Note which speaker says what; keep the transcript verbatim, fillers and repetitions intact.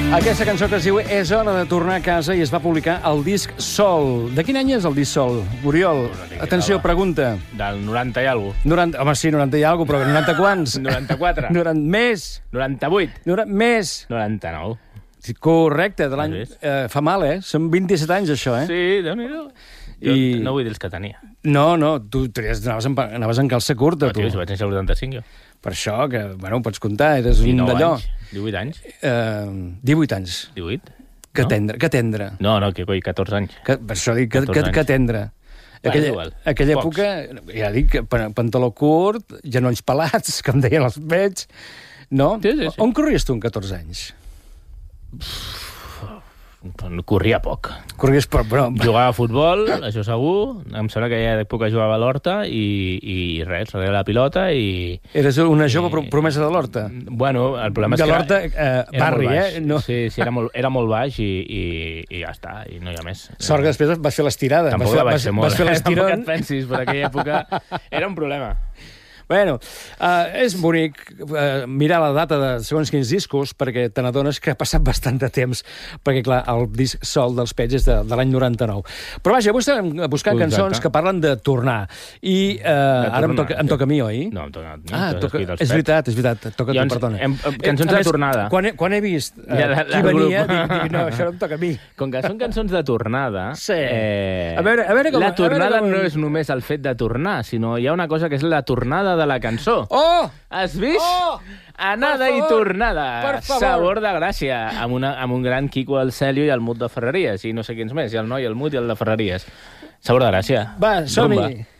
Speaker 1: Aquesta cançó que es diu És hora de tornar a casa i es va publicar al disc Sol. De quin any és el disc Sol, Oriol? Atenció, pregunta.
Speaker 2: Del noranta i alguna cosa.
Speaker 1: noranta, home, sí, noranta i alguna cosa, però noranta quants?
Speaker 2: noranta-quatre.
Speaker 1: noranta, més.
Speaker 2: noranta-vuit.
Speaker 1: noranta, més.
Speaker 2: noranta-nou.
Speaker 1: Sí, correcte, de l'any... Eh, fa mal, eh? Són vint-i-set anys, això, eh?
Speaker 2: Sí, Déu-n'hi-do. Jo I... no vull dir els que tenia.
Speaker 1: No, no, tu tries, anaves, en, anaves en calça curta, tu.
Speaker 2: Tio, si vaig néixer al vuitanta-cinc, jo.
Speaker 1: Per això, que, bueno, ho pots comptar, eres un d'allò.
Speaker 2: divuit anys.
Speaker 1: Eh, divuit anys.
Speaker 2: divuit?
Speaker 1: Que
Speaker 2: no?
Speaker 1: tendre, que tendre.
Speaker 2: No, no, que coi, catorze anys.
Speaker 1: Que, per això dic que, que, que tendre. Aquella,
Speaker 2: igual.
Speaker 1: aquella
Speaker 2: Pocs.
Speaker 1: època, ja dic, pantaló curt, genolls pelats, com deien els pets, no?
Speaker 2: Sí, sí, sí.
Speaker 1: On corries tu amb catorze anys?
Speaker 2: Corria poc.
Speaker 1: Corries poc, però...
Speaker 2: Jugava a futbol, això segur. Em sembla que a aquella època jugava a l'Horta i, i res, rebia la pilota i...
Speaker 1: Eres una jove i... promesa de l'Horta?
Speaker 2: Bueno, el problema és
Speaker 1: de
Speaker 2: que...
Speaker 1: De l'Horta, eh, barri, eh?
Speaker 2: No. Sí, sí, era molt, era molt baix i, i, i ja està, i no hi ha més.
Speaker 1: Sort que després vas fer l'estirada.
Speaker 2: Tampoc
Speaker 1: vas fer,
Speaker 2: la vaig fer molt.
Speaker 1: Vas fer l'estirón.
Speaker 2: Tampoc et pensis, per aquella època era un problema.
Speaker 1: Bueno, uh, és bonic uh, mirar la data de segons quins discos, perquè te n'adones que ha passat bastant de temps, perquè, clar, el disc Sol dels Pets és de, de l'any noranta-nou. Però vaja, avui estem buscant Exacte. cançons que parlen de tornar. I uh, tornar, ara em toca, em toca a mi, oi?
Speaker 2: No, em toca a mi.
Speaker 1: Ah, toca, és veritat, és veritat. Toca a tu, perdona.
Speaker 2: Hem, cançons de tornada.
Speaker 1: Quan he, quan he vist uh, ja, la, qui venia, dic, dic, no, això no em toca a mi.
Speaker 2: Com que són cançons de tornada...
Speaker 1: Sí.
Speaker 2: Eh,
Speaker 1: a veure, a veure com,
Speaker 2: la tornada
Speaker 1: com...
Speaker 2: no és només el fet de tornar, sinó hi ha una cosa que és la tornada de la cançó.
Speaker 1: Oh!
Speaker 2: Has vist?
Speaker 1: Oh!
Speaker 2: Anada i tornada.
Speaker 1: Per favor.
Speaker 2: Sabor de gràcia. Amb, una, amb un gran Quico al Celio i el Mut de Ferreries. I no sé quins més. I el noi, el Mut i el de Ferreries. Sabor de gràcia.
Speaker 1: Va, som-hi.